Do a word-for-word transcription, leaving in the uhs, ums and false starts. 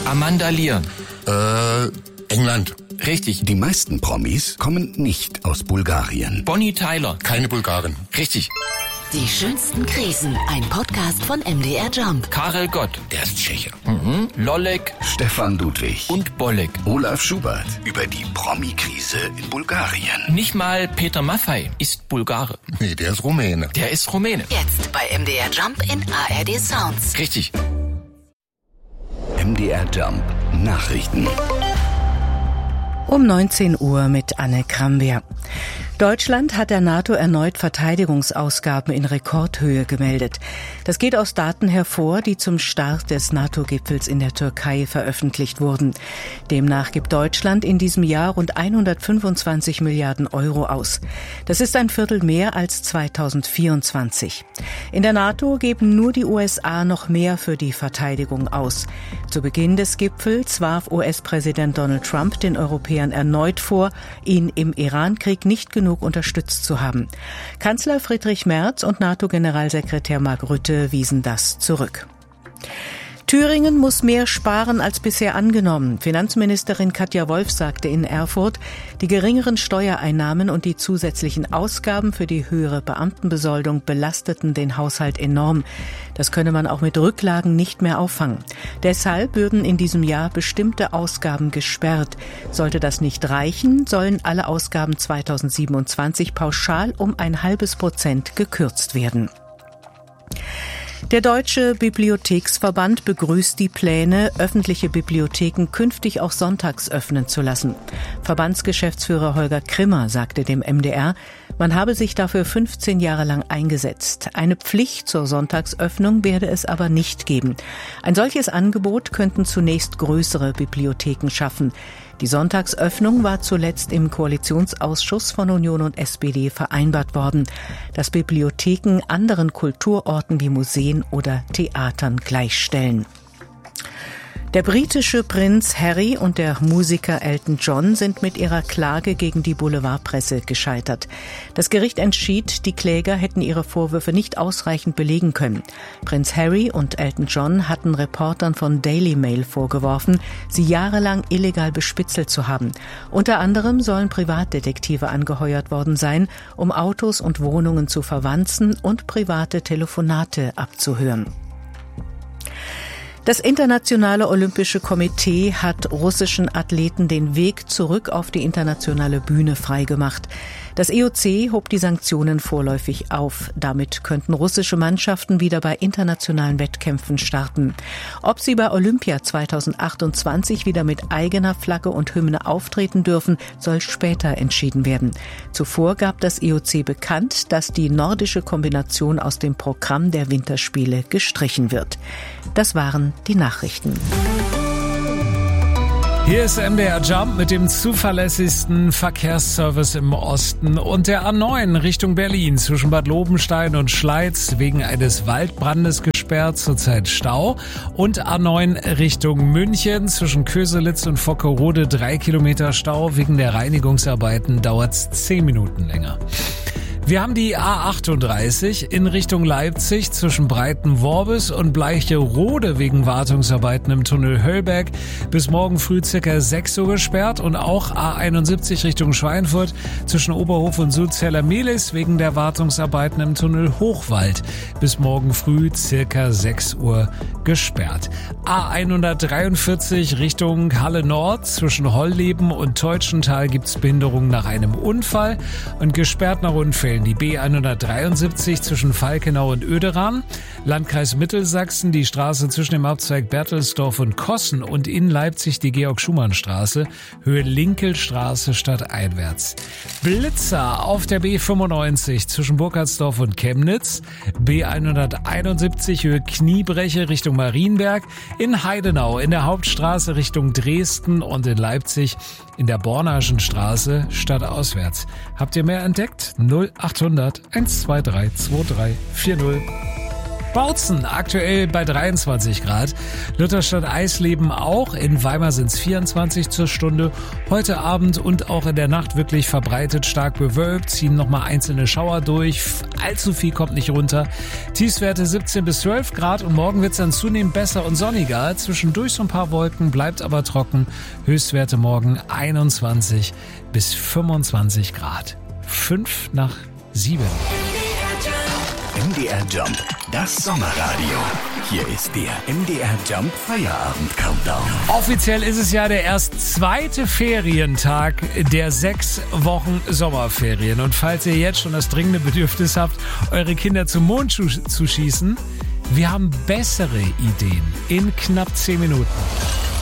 Amanda Lear. Äh, England. Richtig. Die meisten Promis kommen nicht aus Bulgarien. Bonnie Tyler. Keine Bulgarin. Richtig. Die schönsten Krisen, ein Podcast von M D R Jump. Karel Gott. Der ist Tscheche. Mhm. Lollek. Stefan Ludwig. Und Bollek. Olaf Schubert über die Promi-Krise in Bulgarien. Nicht mal Peter Maffay ist Bulgare. Nee, der ist Rumäne. Der ist Rumäne. Jetzt bei M D R Jump in A R D Sounds. Richtig. M D R Jump Nachrichten. Um neunzehn Uhr mit Anne Kramwehr. Deutschland hat der NATO erneut Verteidigungsausgaben in Rekordhöhe gemeldet. Das geht aus Daten hervor, die zum Start des NATO-Gipfels in der Türkei veröffentlicht wurden. Demnach gibt Deutschland in diesem Jahr rund hundertfünfundzwanzig Milliarden Euro aus. Das ist ein Viertel mehr als zweitausendvierundzwanzig. In der NATO geben nur die U S A noch mehr für die Verteidigung aus. Zu Beginn des Gipfels warf U S-Präsident Donald Trump den Europäern erneut vor, ihn im Iran-Krieg nicht genug unterstützt zu haben. Kanzler Friedrich Merz und NATO-Generalsekretär Mark Rutte wiesen das zurück. Thüringen muss mehr sparen als bisher angenommen. Finanzministerin Katja Wolf sagte in Erfurt, die geringeren Steuereinnahmen und die zusätzlichen Ausgaben für die höhere Beamtenbesoldung belasteten den Haushalt enorm. Das könne man auch mit Rücklagen nicht mehr auffangen. Deshalb würden in diesem Jahr bestimmte Ausgaben gesperrt. Sollte das nicht reichen, sollen alle Ausgaben zweitausendsiebenundzwanzig pauschal um ein halbes Prozent gekürzt werden. Der Deutsche Bibliotheksverband begrüßt die Pläne, öffentliche Bibliotheken künftig auch sonntags öffnen zu lassen. Verbandsgeschäftsführer Holger Krimmer sagte dem M D R, man habe sich dafür fünfzehn Jahre lang eingesetzt. Eine Pflicht zur Sonntagsöffnung werde es aber nicht geben. Ein solches Angebot könnten zunächst größere Bibliotheken schaffen. Die Sonntagsöffnung war zuletzt im Koalitionsausschuss von Union und S P D vereinbart worden, dass Bibliotheken anderen Kulturorten wie Museen oder Theatern gleichstellen. Der britische Prinz Harry und der Musiker Elton John sind mit ihrer Klage gegen die Boulevardpresse gescheitert. Das Gericht entschied, die Kläger hätten ihre Vorwürfe nicht ausreichend belegen können. Prinz Harry und Elton John hatten Reportern von Daily Mail vorgeworfen, sie jahrelang illegal bespitzelt zu haben. Unter anderem sollen Privatdetektive angeheuert worden sein, um Autos und Wohnungen zu verwanzen und private Telefonate abzuhören. Das Internationale Olympische Komitee hat russischen Athleten den Weg zurück auf die internationale Bühne freigemacht. Das I O C hob die Sanktionen vorläufig auf. Damit könnten russische Mannschaften wieder bei internationalen Wettkämpfen starten. Ob sie bei Olympia zweitausendachtundzwanzig wieder mit eigener Flagge und Hymne auftreten dürfen, soll später entschieden werden. Zuvor gab das I O C bekannt, dass die nordische Kombination aus dem Programm der Winterspiele gestrichen wird. Das waren die Nachrichten. Hier ist M D R Jump mit dem zuverlässigsten Verkehrsservice im Osten und der A neun Richtung Berlin zwischen Bad Lobenstein und Schleiz wegen eines Waldbrandes gesperrt, zurzeit Stau, und A neun Richtung München zwischen Köselitz und Vockerode drei Kilometer Stau, wegen der Reinigungsarbeiten dauert's zehn Minuten länger. Wir haben die A achtunddreißig in Richtung Leipzig zwischen Breitenworbis und Bleicherode wegen Wartungsarbeiten im Tunnel Höllberg bis morgen früh circa sechs Uhr gesperrt, und auch A einundsiebzig Richtung Schweinfurt zwischen Oberhof und Sulzeller-Mehlis wegen der Wartungsarbeiten im Tunnel Hochwald bis morgen früh circa sechs Uhr gesperrt. A hundertdreiundvierzig Richtung Halle Nord zwischen Holleben und Teutschenthal gibt's Behinderungen nach einem Unfall und gesperrt nach Unfällen die B hundertdreiundsiebzig zwischen Falkenau und Oederan, Landkreis Mittelsachsen die Straße zwischen dem Abzweig Bertelsdorf und Kossen und in Leipzig die Georg-Schumann-Straße, Höhe Linkelstraße stadteinwärts. Blitzer auf der B fünfundneunzig zwischen Burkhardsdorf und Chemnitz, B hunderteinundsiebzig Höhe Kniebreche Richtung Marienberg, in Heidenau in der Hauptstraße Richtung Dresden und in Leipzig in der Bornaschen Straße stadtauswärts. Habt ihr mehr entdeckt? null achthundert eins zwei drei zwei drei vier null. Bautzen aktuell bei dreiundzwanzig Grad. Lutherstadt Eisleben auch. In Weimar sind es vierundzwanzig zur Stunde. Heute Abend und auch in der Nacht wirklich verbreitet stark bewölkt. Ziehen nochmal einzelne Schauer durch. Allzu viel kommt nicht runter. Tiefstwerte siebzehn bis zwölf Grad und morgen wird es dann zunehmend besser und sonniger. Zwischendurch so ein paar Wolken, bleibt aber trocken. Höchstwerte morgen einundzwanzig bis fünfundzwanzig Grad. Fünf nach sieben. M D R Jump, das Sommerradio. Hier ist der M D R Jump Feierabend Countdown. Offiziell ist es ja der erst zweite Ferientag der sechs Wochen Sommerferien. Und falls ihr jetzt schon das dringende Bedürfnis habt, eure Kinder zum Mond zu, zu schießen, wir haben bessere Ideen in knapp zehn Minuten.